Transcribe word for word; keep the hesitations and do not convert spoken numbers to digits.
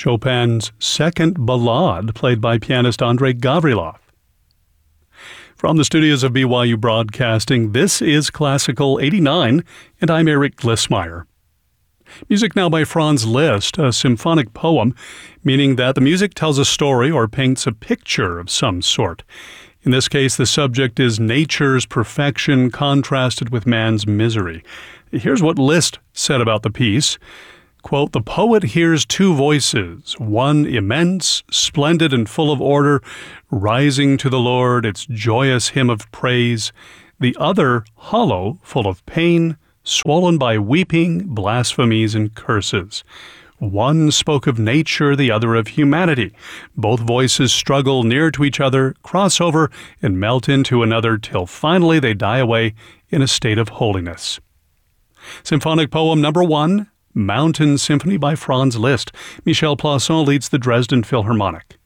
Chopin's Second Ballade, played by pianist Andrei Gavrilov. From the studios of B Y U Broadcasting, this is Classical eighty-nine, and I'm Eric Glissmeyer. Music now by Franz Liszt, a symphonic poem, meaning that the music tells a story or paints a picture of some sort. In this case, the subject is nature's perfection contrasted with man's misery. Here's what Liszt said about the piece. Quote, "The poet hears two voices, one immense, splendid and full of order, rising to the Lord, its joyous hymn of praise, the other hollow, full of pain, swollen by weeping, blasphemies, and curses. One spoke of nature, the other of humanity. Both voices struggle near to each other, cross over, and melt into another till finally they die away in a state of holiness." Symphonic poem number one, Mountain Symphony by Franz Liszt. Michel Plasson leads the Dresden Philharmonic.